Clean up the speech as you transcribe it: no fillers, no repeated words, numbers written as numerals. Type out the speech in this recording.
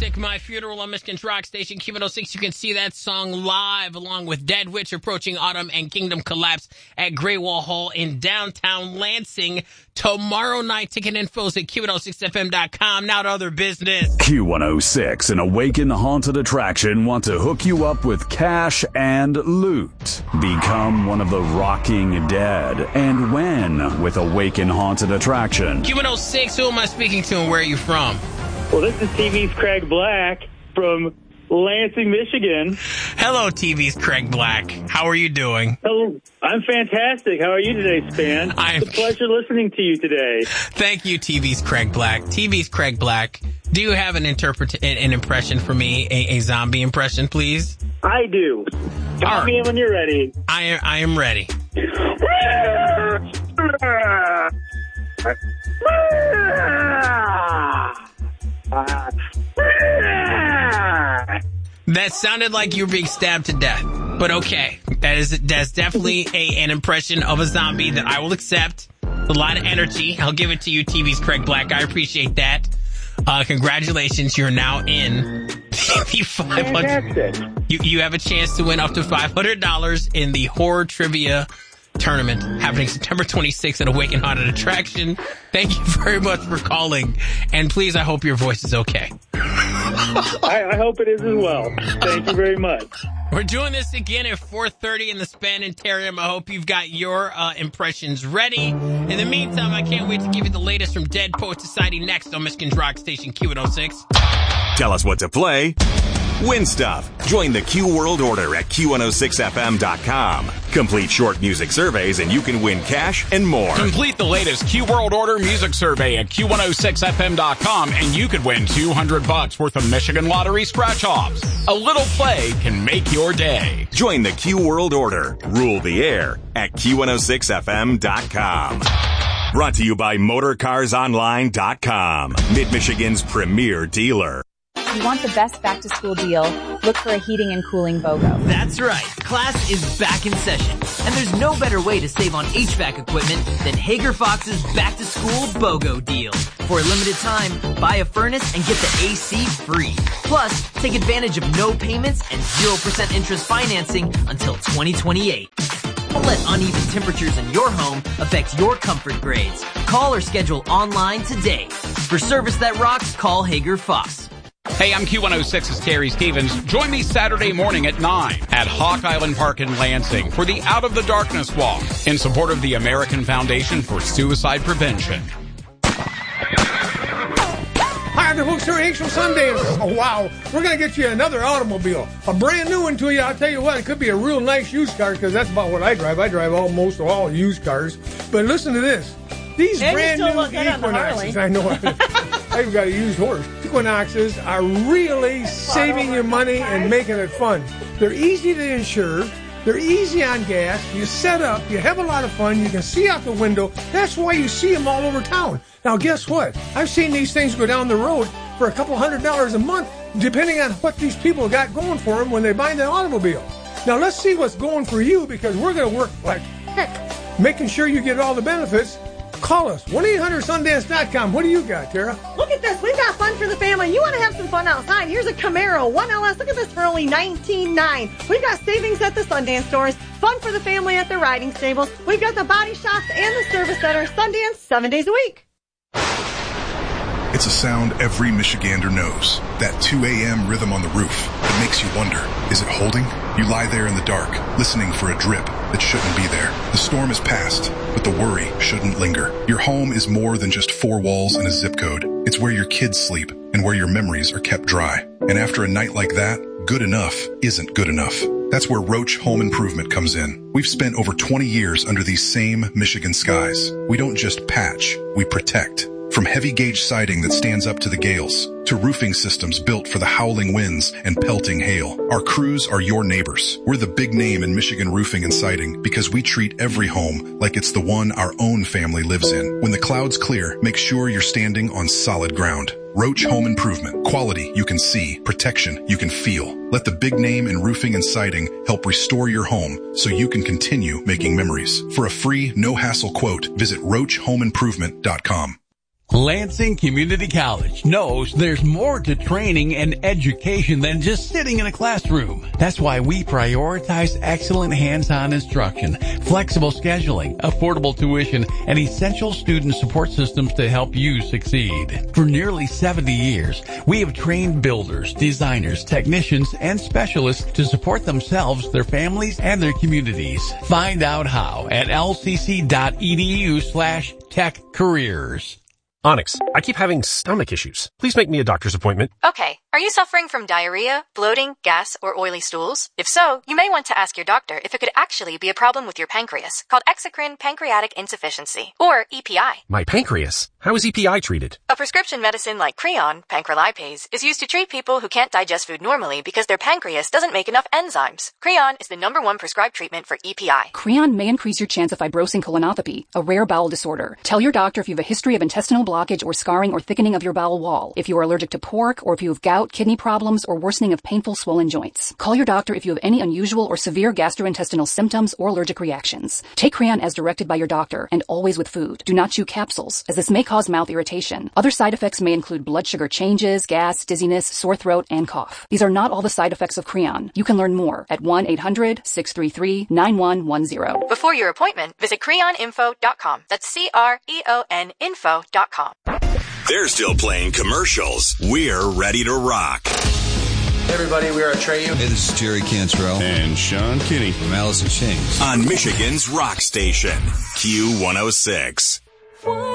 Classic, My Funeral on Michigan's Rock Station, Q106. You can see that song live along with Dead Witch, Approaching Autumn, and Kingdom Collapse at Great Wall Hall in downtown Lansing tomorrow night. Ticket info is at Q106FM.com. Now to other business. Q106, an Awaken Haunted Attraction, want to hook you up with cash and loot. Become one of the Rocking Dead. And when with Awaken Haunted Attraction? Q106, who am I speaking to and where are you from? Well, this is TV's Craig Black from Lansing, Michigan. Hello, TV's Craig Black. How are you doing? Hello. I'm fantastic. How are you today, Span? It's a pleasure listening to you today. Thank you, TV's Craig Black. TV's Craig Black, do you have an impression for me, a zombie impression, please? I do. Tell me when you're ready. I am ready. That sounded like you were being stabbed to death, but okay. That's definitely an impression of a zombie that I will accept. A lot of energy. I'll give it to you, TV's Craig Black. I appreciate that. Congratulations, you're now in the 500. You have a chance to win up to $500 in the horror trivia tournament happening September 26th at Awaken Haunted Attraction. Thank you very much for calling, and please, I hope your voice is okay. I hope it is as well. Thank you very much. We're doing this again at 4:30 in the Spanitarium. I hope you've got your impressions ready. In the meantime, I can't wait to give you the latest from Dead Poet Society next on Michigan's Rock Station, Q106. Tell us what to play. Win stuff. Join the Q World Order at Q106FM.com. Complete short music surveys and you can win cash and more. Complete the latest Q World Order music survey at Q106FM.com and you could win $200 worth of Michigan Lottery scratch-offs. A little play can make your day. Join the Q World Order. Rule the air at Q106FM.com. Brought to you by MotorCarsOnline.com, Mid-Michigan's premier dealer. If you want the best back-to-school deal, look for a heating and cooling BOGO. That's right. Class is back in session. And there's no better way to save on HVAC equipment than Hager Fox's back-to-school BOGO deal. For a limited time, buy a furnace and get the AC free. Plus, take advantage of no payments and 0% interest financing until 2028. Don't let uneven temperatures in your home affect your comfort grades. Call or schedule online today. For service that rocks, call Hager Fox. Hey, I'm Q106's Terry Stevens. Join me Saturday morning at 9 at Hawk Island Park in Lansing for the Out of the Darkness Walk in support of the American Foundation for Suicide Prevention. Hi, the folks here at Hanks from Sundance. Oh, wow. We're going to get you another automobile. A brand new one to you. I'll tell you what, it could be a real nice used car because that's about what I drive. I drive almost all used cars. But listen to this. These brand new Equinoxes, I know I've got a used horse. Equinoxes are really saving you money and making it fun. They're easy to insure. They're easy on gas. You set up. You have a lot of fun. You can see out the window. That's why you see them all over town. Now, guess what? I've seen these things go down the road for a couple $100 a month, depending on what these people got going for them when they buy the automobile. Now, let's see what's going for you because we're going to work like heck, making sure you get all the benefits. Call us, 1-800-Sundance.com. What do you got, Tara? Look at this. We've got fun for the family. You want to have some fun outside. Here's a Camaro 1LS. Look at this for only $19,900. We've got savings at the Sundance stores. Fun for the family at the riding stables. We've got the body shops and the service center. Sundance, 7 days a week. It's a sound every Michigander knows. That 2 a.m. rhythm on the roof. It makes you wonder, is it holding? You lie there in the dark, listening for a drip that shouldn't be there. The storm is past, but the worry shouldn't linger. Your home is more than just 4 walls and a zip code. It's where your kids sleep and where your memories are kept dry. And after a night like that, good enough isn't good enough. That's where Roach Home Improvement comes in. We've spent over 20 years under these same Michigan skies. We don't just patch, we protect. From heavy gauge siding that stands up to the gales, to roofing systems built for the howling winds and pelting hail, our crews are your neighbors. We're the big name in Michigan roofing and siding because we treat every home like it's the one our own family lives in. When the clouds clear, make sure you're standing on solid ground. Roach Home Improvement. Quality you can see, protection you can feel. Let the big name in roofing and siding help restore your home so you can continue making memories. For a free, no-hassle quote, visit RoachHomeImprovement.com. Lansing Community College knows there's more to training and education than just sitting in a classroom. That's why we prioritize excellent hands-on instruction, flexible scheduling, affordable tuition, and essential student support systems to help you succeed. For nearly 70 years, we have trained builders, designers, technicians, and specialists to support themselves, their families, and their communities. Find out how at lcc.edu/techcareers. Onyx, I keep having stomach issues. Please make me a doctor's appointment. Okay. Are you suffering from diarrhea, bloating, gas, or oily stools? If so, you may want to ask your doctor if it could actually be a problem with your pancreas, called exocrine pancreatic insufficiency, or EPI. My pancreas? How is EPI treated? A prescription medicine like Creon, pancrelipase, is used to treat people who can't digest food normally because their pancreas doesn't make enough enzymes. Creon is the #1 prescribed treatment for EPI. Creon may increase your chance of fibrosing colonopathy, a rare bowel disorder. Tell your doctor if you have a history of intestinal blockage or scarring or thickening of your bowel wall, if you are allergic to pork, or if you have gout, kidney problems, or worsening of painful swollen joints. Call your doctor if you have any unusual or severe gastrointestinal symptoms or allergic reactions. Take Creon as directed by your doctor, and always with food. Do not chew capsules, as this may cause mouth irritation. Other side effects may include blood sugar changes, gas, dizziness, sore throat, and cough. These are not all the side effects of Creon. You can learn more at 1-800-633-9110. Before your appointment, visit creoninfo.com. That's CREON info.com. They're still playing commercials. We're ready to rock. Hey everybody, we are Atreyu. Hey, this is Jerry Cantrell. And Sean Kinney. From Alice in Chains. On Michigan's rock station, Q106.